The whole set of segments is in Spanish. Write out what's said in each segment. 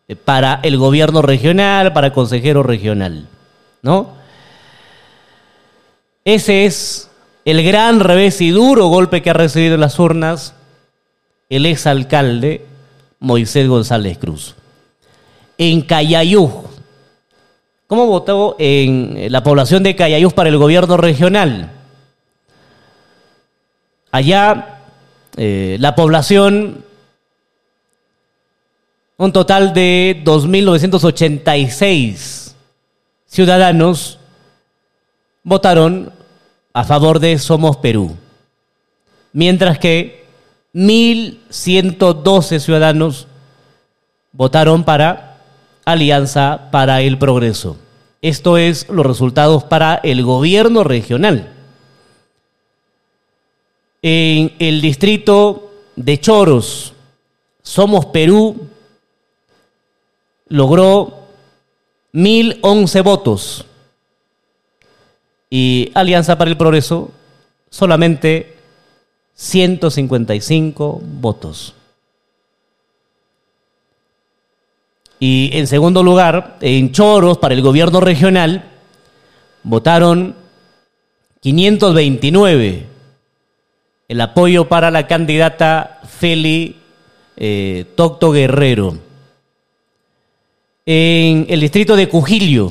para el gobierno regional, para consejero regional, ¿no? Ese es el gran revés y duro golpe que ha recibido en las urnas el exalcalde Moisés González Cruz. En Cayayú, ¿cómo votó en la población de Cayayú para el gobierno regional? Allá la población, un total de 2.986 ciudadanos votaron a favor de Somos Perú, mientras que 1.112 ciudadanos votaron para Alianza para el Progreso. Esto es los resultados para el gobierno regional. En el distrito de Choros, Somos Perú logró 1.011 votos y Alianza para el Progreso solamente 155 votos. Y en segundo lugar, en Choros, para el gobierno regional, votaron 529. El apoyo para la candidata Feli Tocto Guerrero. En el distrito de Cujillo,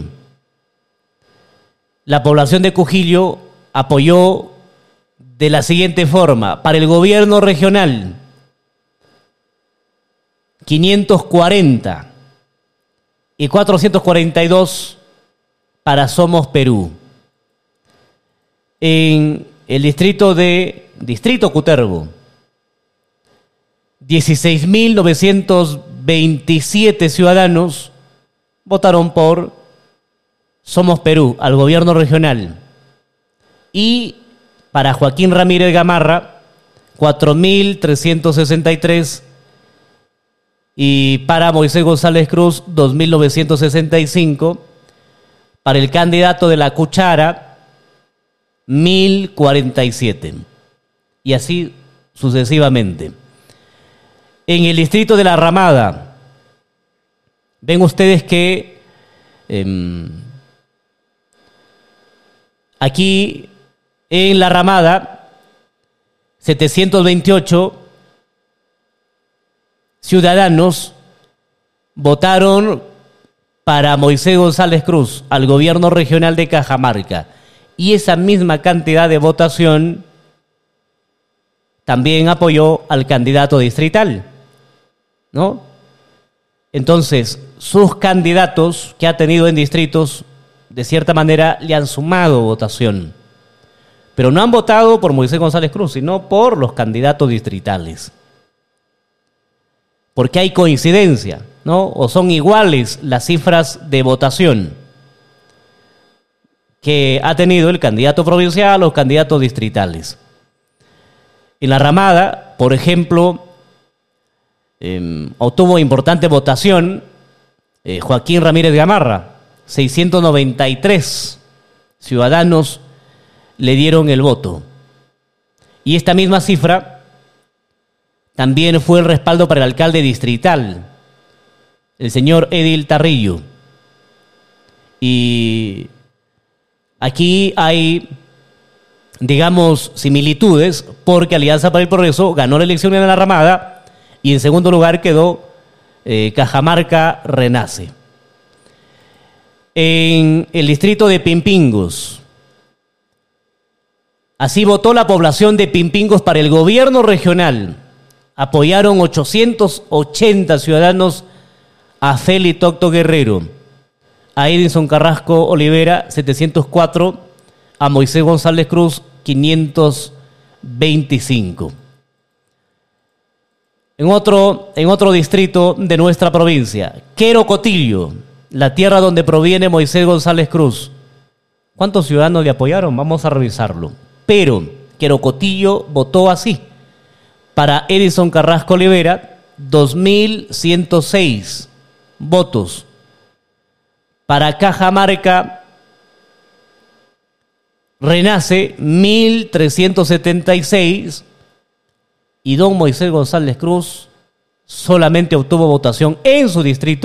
la población de Cujillo apoyó de la siguiente forma: para el gobierno regional, 540 y 442 para Somos Perú. En el distrito Cutervo, 16.927 ciudadanos votaron por Somos Perú al gobierno regional. Y para Joaquín Ramírez Gamarra, 4.363. Y para Moisés González Cruz, 2.965. Para el candidato de la Cuchara, 1.047. Y así sucesivamente. En el distrito de La Ramada, ven ustedes que aquí en La Ramada, 728 ciudadanos votaron para Moisés González Cruz al gobierno regional de Cajamarca. Y esa misma cantidad de votación también apoyó al candidato distrital, ¿no? Entonces, sus candidatos que ha tenido en distritos, de cierta manera, le han sumado votación. Pero no han votado por Moisés González Cruz, sino por los candidatos distritales. Porque hay coincidencia, ¿no? O son iguales las cifras de votación que ha tenido el candidato provincial o los candidatos distritales. En La Ramada, por ejemplo, obtuvo importante votación Joaquín Ramírez Gamarra. 693 ciudadanos le dieron el voto. Y esta misma cifra también fue el respaldo para el alcalde distrital, el señor Edil Tarrillo. Y aquí hay, digamos, similitudes, porque Alianza para el Progreso ganó la elección en La Ramada y en segundo lugar quedó Cajamarca Renace. En el distrito de Pimpingos, así votó la población de Pimpingos para el gobierno regional. Apoyaron 880 ciudadanos a Feli Tocto Guerrero, a Edinson Carrasco Olivera, 704, a Moisés González Cruz, 525. En otro distrito de nuestra provincia, Quero Cotillo, la tierra donde proviene Moisés González Cruz. ¿Cuántos ciudadanos le apoyaron? Vamos a revisarlo. Pero Quero Cotillo votó así: para Edinson Carrasco Olivera, 2.106 votos. Para Cajamarca Renace, 1.376. Y don Moisés González Cruz solamente obtuvo votación en su distrito